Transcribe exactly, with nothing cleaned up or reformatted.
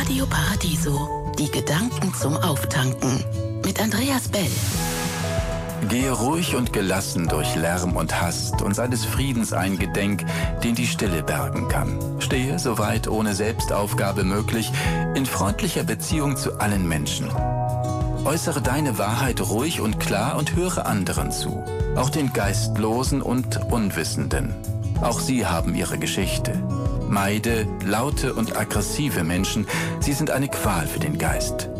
Radio Paradiso. Die Gedanken zum Auftanken. Mit Andreas Bell. Gehe ruhig und gelassen durch Lärm und Hast und sei des Friedens eingedenk, den die Stille bergen kann. Stehe, soweit ohne Selbstaufgabe möglich, in freundlicher Beziehung zu allen Menschen. Äußere deine Wahrheit ruhig und klar und höre anderen zu, auch den Geistlosen und Unwissenden. Auch sie haben ihre Geschichte. Meide laute und aggressive Menschen, sie sind eine Qual für den Geist.